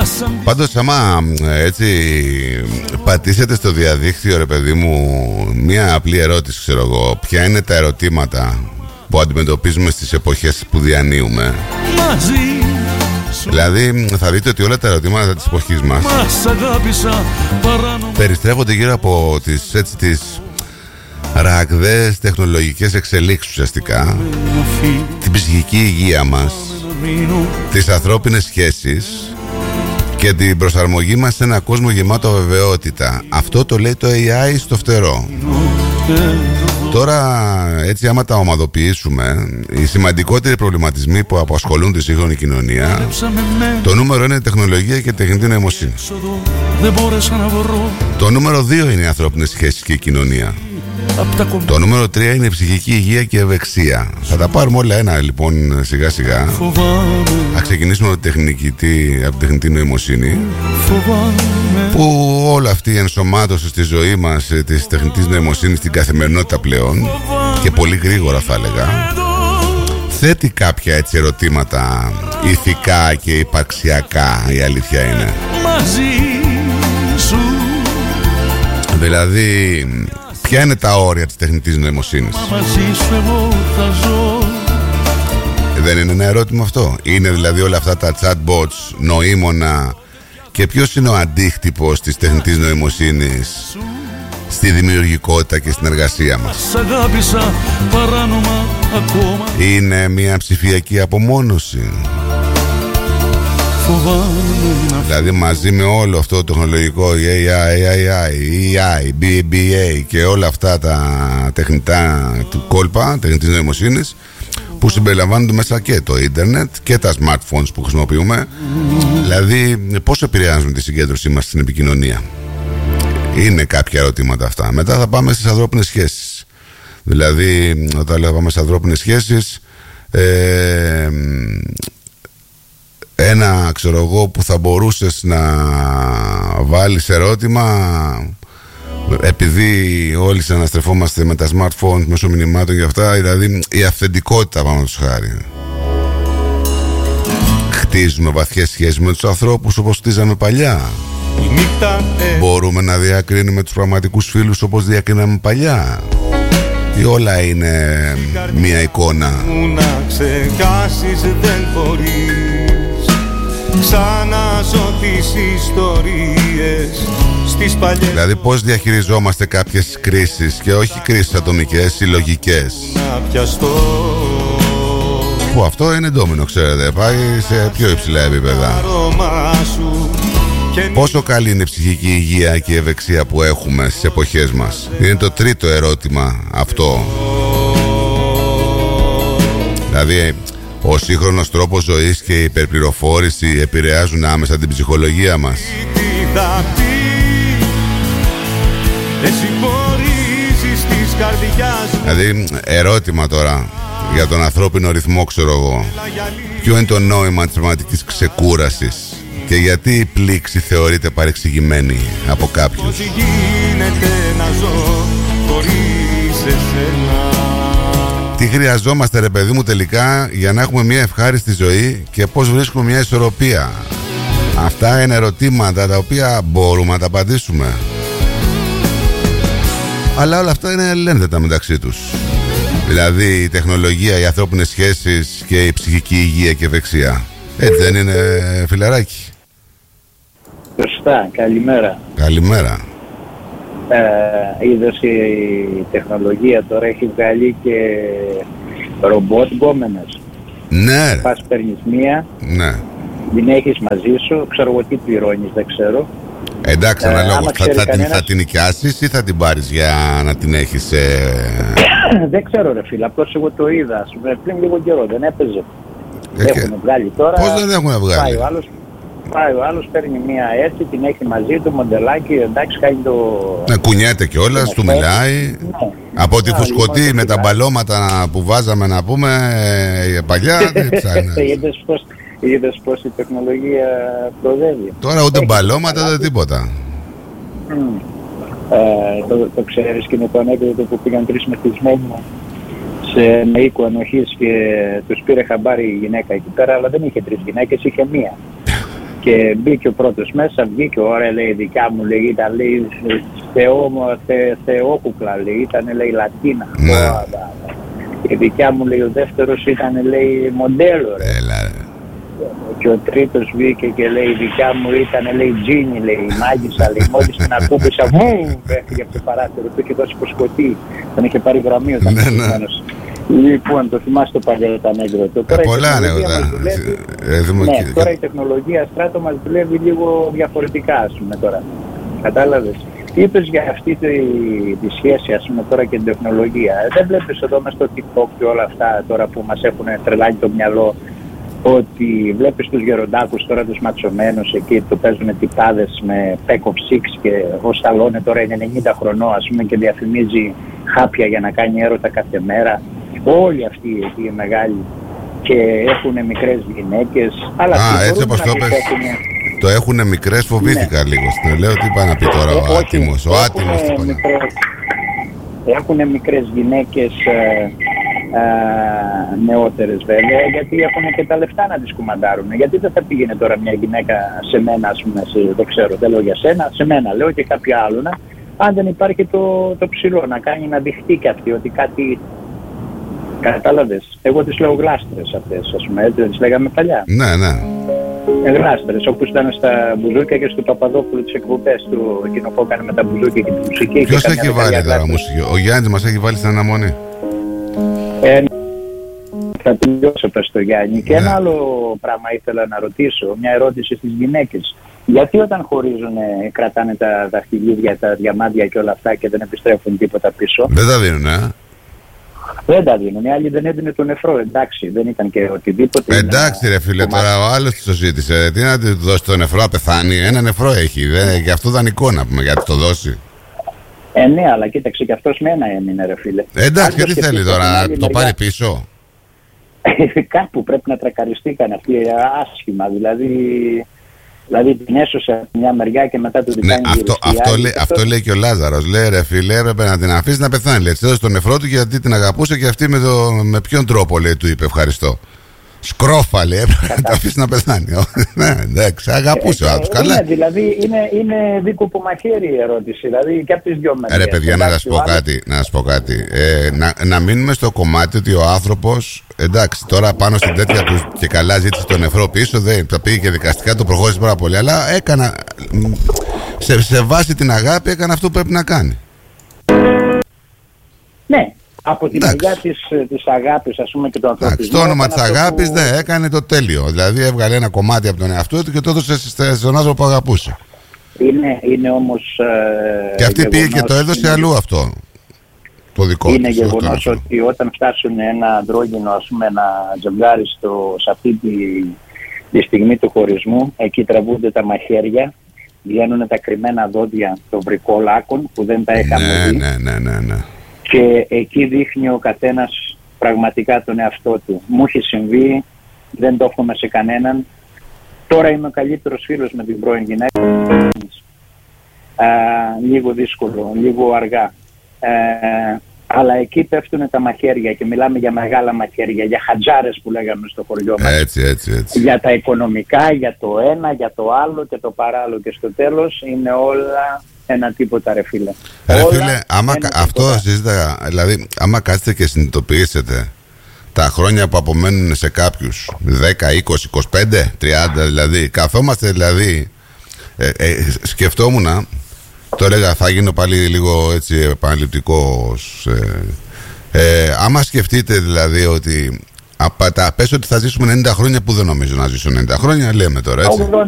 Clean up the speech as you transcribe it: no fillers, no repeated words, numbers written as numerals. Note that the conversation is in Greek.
Πάντως άμα έτσι πατήσετε στο διαδίκτυο, ρε παιδί μου, μια απλή ερώτηση, ξέρω εγώ, ποια είναι τα ερωτήματα που αντιμετωπίζουμε στις εποχές που διανύουμε, δηλαδή θα δείτε ότι όλα τα ερωτήματα της εποχής μας περιστρέφονται γύρω από τις ραγδαίες τεχνολογικές εξελίξεις ουσιαστικά, την ψυχική υγεία μας, τις ανθρώπινες σχέσεις και την προσαρμογή μας σε ένα κόσμο γεμάτο αβεβαιότητα. Αυτό το λέει το AI στο φτερό. Τώρα έτσι άμα τα ομαδοποιήσουμε, οι σημαντικότεροι προβληματισμοί που απασχολούν τη σύγχρονη κοινωνία, το νούμερο 1 είναι η τεχνολογία και η τεχνητή νοημοσύνη. Το νούμερο 2 είναι οι ανθρώπινες σχέσεις και η κοινωνία. Το νούμερο 3 είναι η ψυχική υγεία και η ευεξία. Θα τα πάρουμε όλα ένα λοιπόν σιγά σιγά. Θα ξεκινήσουμε από την τεχνητή νοημοσύνη, που όλη αυτή η ενσωμάτωση στη ζωή μας της τεχνητής νοημοσύνης στην καθημερινότητα πλέον, και πολύ γρήγορα θα έλεγα, θέτει κάποια έτσι ερωτήματα ηθικά και υπαρξιακά, η αλήθεια είναι. Δηλαδή, ποια είναι τα όρια της τεχνητής νοημοσύνης? Δεν είναι ένα ερώτημα αυτό? Είναι δηλαδή όλα αυτά τα chatbots νοήμωνα? Και ποιος είναι ο αντίκτυπος της τεχνητής νοημοσύνης στη δημιουργικότητα και στην εργασία μας? Είναι μια ψηφιακή απομόνωση? Δηλαδή μαζί με όλο αυτό το τεχνολογικό AI, BBA και όλα αυτά τα τεχνητά του κόλπα τεχνητής νοημοσύνης, που συμπεριλαμβάνονται μέσα και το ίντερνετ και τα smartphones που χρησιμοποιούμε, δηλαδή πώς επηρεάζουν τη συγκέντρωσή μας στην επικοινωνία? Είναι κάποια ερωτήματα αυτά. Μετά θα πάμε στις ανθρώπινες σχέσεις. Δηλαδή όταν λέω πάμε στις ανθρώπινες σχέσεις, ένα ξέρω εγώ που θα μπορούσες να βάλεις ερώτημα, επειδή όλοι συναναστρεφόμαστε με τα smartphones μέσω μηνυμάτων και αυτά, δηλαδή η αυθεντικότητα, πάμε τους χάρη. Χτίζουμε βαθιές σχέσεις με τους ανθρώπους όπως χτίζαμε παλιά? Μπορούμε να διακρίνουμε τους πραγματικούς φίλους όπως διακρίναμε παλιά? Ή όλα είναι μία εικόνα? Να ξεχάσεις δεν μπορείς. Ξαναζώ τις ιστορίες στις παλιές. Δηλαδή πώς διαχειριζόμαστε κάποιες κρίσεις, και όχι κρίσεις ατομικές, συλλογικές, που αυτό είναι ντόμινο, ξέρετε, πάει σε πιο υψηλά επίπεδα. Πόσο καλή είναι η ψυχική υγεία και η ευεξία που έχουμε στις εποχές μας? Είναι το τρίτο ερώτημα αυτό. Δηλαδή ο σύγχρονος τρόπος ζωής και η υπερπληροφόρηση επηρεάζουν άμεσα την ψυχολογία μας? Δηλαδή ερώτημα τώρα για τον ανθρώπινο ρυθμό, ξέρω εγώ, ποιο είναι το νόημα της πραγματικής ξεκούρασης και γιατί η πλήξη θεωρείται παρεξηγημένη από κάποιους? Τι χρειαζόμαστε ρε παιδί μου τελικά για να έχουμε μια ευχάριστη ζωή και πώς βρίσκουμε μια ισορροπία? Αυτά είναι ερωτήματα τα οποία μπορούμε να τα απαντήσουμε, αλλά όλα αυτά είναι αλληλένδετα μεταξύ τους. Δηλαδή η τεχνολογία, οι ανθρώπινες σχέσεις και η ψυχική υγεία και ευεξία. Έτσι δεν είναι, φιλαράκι? Σωστά, καλημέρα. Καλημέρα. Είδες η τεχνολογία τώρα έχει βγάλει και ρομπότ γκόμενες. Ναι. Πας παίρνεις μία, ναι, την έχεις μαζί σου, ξέρω εγώ τι πληρώνεις, δεν ξέρω. Εντάξει, αναλόγως, θα την νοικιάσεις ή θα την πάρεις για να την έχεις? Δεν ξέρω ρε φίλε, απλώς εγώ το είδα πριν λίγο καιρό, δεν έπαιζε. Έχουν βγάλει τώρα. Πώς δεν έχουν βγάλει? Πάει ο άλλος, παίρνει μία έτσι, την έχει μαζί του, μοντελάκι, εντάξει, κάνει το... Ναι, κουνιέται κιόλας, του μιλάει. Ναι. Από τη φουσκωτή με τα μπαλώματα που βάζαμε να πούμε παλιά, δεν ψάχνει. Είδες πως η τεχνολογία προοδεύει. Τώρα ούτε μπαλώματα, ούτε τίποτα. Το ξέρεις και με το ανέκδοτο που πήγαν 3 μεθυσμένοι σε ένα οίκο ανοχής και τους πήρε χαμπάρι η γυναίκα εκεί πέρα, αλλά δεν είχε 3 γυναίκες, είχε μία. Και μπήκε ο πρώτος μέσα, βγήκε, ωραία λέει, δικιά μου λέει, ήταν λέει θεόκουκλα λέει, ήταν λέει Λατίνα. Η δικιά μου λέει ο δεύτερος ήταν λέει μοντέλο ρε. Και ο τρίτος βγήκε και λέει η δικιά μου ήταν λέει Τζίνι λέει, η μάγισσα λέει, μόλις την ακούμπησα μου έφυγε από το παράθυρο, του είχε δώσει προσκοτή, τον είχε πάρει γραμμή όταν μένος. Λοιπόν, το θυμάσαι το παλιό ήταν έγκροτο. Πολλά ανέκδοτα. Ναι, τώρα η τεχνολογία Στράτο μας δουλεύει λίγο διαφορετικά, ας πούμε τώρα. Κατάλαβες. Είπες για αυτή τη σχέση, ας πούμε τώρα και την τεχνολογία. Δεν βλέπεις εδώ μες στο TikTok και όλα αυτά τώρα που μας έχουν τρελάνει το μυαλό, ότι βλέπεις τους γεροντάκους τώρα τους ματσωμένους εκεί που παίζουν τυπάδες με pack of six και ο Σταλόνε τώρα είναι 90 χρονών ας πούμε και διαφημίζει χάπια για να κάνει έρωτα κάθε μέρα. Όλοι αυτοί οι μεγάλοι και έχουν μικρές γυναίκες. Αλλά έτσι όπως το πες, το έχουν μικρές, φοβήθηκα λίγο. Λέω τι πάει να πει τώρα ο άτιμος. Ο άτιμος τι πάει να πει. Έχουν μικρές γυναίκες νεότερες βέβαια, γιατί έχουν και τα λεφτά να τις κουμαντάρουν. Γιατί δεν θα πήγαινε τώρα μια γυναίκα σε μένα, ας πούμε, δεν ξέρω, δεν λέω για σένα, σε μένα λέω και κάποιο άλλο, αν δεν υπάρχει το ψηλό, να κάνει να δειχτεί και αυτή ότι κάτι. Κατάλαβες. Εγώ τις λέω γλάστρες αυτές, ας πούμε, έτσι δεν τις λέγαμε παλιά. Ναι, ναι. Γλάστρες, όπως ήταν στα μπουζούκια και στο Παπαδόπουλο τις εκπομπές του, εκείνο που έκανε με τα μπουζούκια και τη μουσική. Ποιος έχει βάλει τώρα μουσική, ο Γιάννης μας έχει βάλει στην αναμονή. Θα τελειώσω πες το Γιάννη. Και ένα άλλο πράγμα ήθελα να ρωτήσω, μια ερώτηση στις γυναίκες. Γιατί όταν χωρίζουν κρατάνε τα δαχτυλίδια, τα διαμάντια και όλα αυτά και δεν επιστρέφουν τίποτα πίσω? Δεν τα δίνουν, Δεν τα δίνουν. Οι άλλοι δεν έδινε το νεφρό. Εντάξει, δεν ήταν και οτιδήποτε. Εντάξει, ρε φίλε, τώρα ο άλλος το ζήτησε. Τι να του δώσει το νεφρό, να πεθάνει? Ένα νεφρό έχει. Γι' αυτό δανεικό να πούμε, γιατί το δώσει. Ναι, αλλά κοίταξε, και αυτός με ένα έμεινε, ρε φίλε. Εντάξει, και τι θέλει τώρα, να το πάρει πίσω? Κάπου πρέπει να τρακαριστήκαν αυτοί άσχημα, δηλαδή την έσωσε από μια μεριά και μετά του την κάνει αυτό λέει και ο Λάζαρος. Λέει ρε φίλε, έπρεπε να την αφήσει να πεθάνει. Λέει, έδωσε τον νεφρό του γιατί την αγαπούσε και αυτή με ποιον τρόπο λέει, του είπε ευχαριστώ. Σκρόφα λέει, έπρεπε να την αφήσει να πεθάνει. Ναι, εντάξει, αγαπούσε ο άλλος. Καλά. Δηλαδή είναι δίκοπο μαχαίρι η ερώτηση. Δηλαδή και από τις δυο μεριές. Ρε παιδιά, να σας πω κάτι. Να μείνουμε στο κομμάτι ότι ο άνθρωπος, εντάξει, τώρα πάνω στην τέτοια του και καλά ζήτησε τον νεφρό πίσω, θα πήγε και δικαστικά, το προχώρησε πάρα πολύ. Αλλά έκανα, σε βάση την αγάπη, έκανε αυτό που πρέπει να κάνει. Ναι. Από την μεριά της αγάπης, ας πούμε, και του ανθρωπισμού. Στο όνομα της αγάπης, ναι, έκανε το τέλειο. Δηλαδή έβγαλε ένα κομμάτι από τον εαυτό του και το έδωσε στον άνθρωπο που αγαπούσε. Είναι όμως. Και αυτή πήγε και το έδωσε αλλού αυτό. Το δικό είναι γεγονός ότι όταν φτάσουν ένα αντρόγυνο, ας πούμε, ένα ζευγάρι σε αυτή τη στιγμή του χωρισμού, εκεί τραβούνται τα μαχαίρια, βγαίνουν τα κρυμμένα δόντια των βρικόλακων που δεν τα είχαμε δει. Ναι. Και εκεί δείχνει ο καθένας πραγματικά τον εαυτό του. Μου έχει συμβεί, δεν το εύχομαι σε κανέναν. Τώρα είμαι ο καλύτερος φίλος με την πρώην γυναίκα. Λίγο δύσκολο, λίγο αργά. Αλλά εκεί πέφτουν τα μαχαίρια και μιλάμε για μεγάλα μαχαίρια, για χατζάρες που λέγαμε στο χωριό μας. Έτσι. Για τα οικονομικά, για το ένα, για το άλλο και το παράλληλο. Και στο τέλος είναι όλα ένα τίποτα, ρε φίλε. Ρε φίλε, αυτό συζητά, δηλαδή άμα κάτσετε και συνειδητοποιήσετε τα χρόνια που απομένουν σε κάποιους 10, 20, 25, 30 δηλαδή, καθόμαστε δηλαδή, σκεφτόμουν, το έλεγα, θα γίνω πάλι λίγο έτσι επαναληπτικός, άμα σκεφτείτε δηλαδή ότι πες ότι θα ζήσουμε 90 χρόνια, που δεν νομίζω να ζήσω 90 χρόνια, λέμε τώρα έτσι.